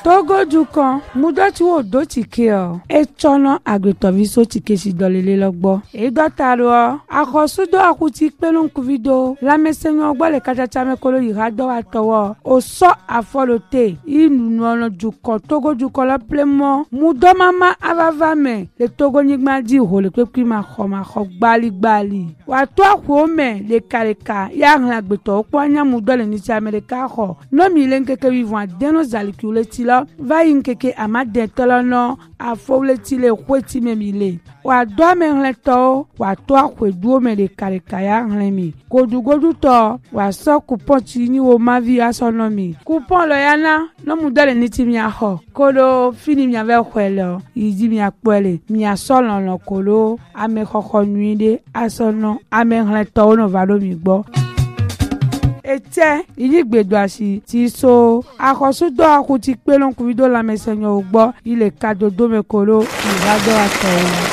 Togo dukan mudoti wo do tike o e chono agretoviso tike si dolele logbo e dotaro akosudo akuti pelon kuvido la mesenyo gbo le kachacha me kolo irado atowo o so afolote inu no dukan Togo dukan la plemo mudo mama avava me le Togo nigma di ho le pepi ma kho gbali wa to akwo me le kareka ya hlan agbeto opo anya mudo le ni ti America ho no mi le nkeke vivant deno zalikule ti lo va yinkeke amade tolono afowle ti le kweti me mi le wa do me hleto wa to akweduo me le kareka ya hlan mi godugodu to wa so coupon ti ni wo mavi asonomi coupon lo yana no mudo le ni ti mi ho kolo fini mi ave kwelo idi mi apole mi asolon lo kolo ame koko nuide asono ame hleto no va lo mi gbo ete idigbedo asi ti so akosudo akuti pelon kuvido la mesenyo ogbo ile kadodo me kolo irado ato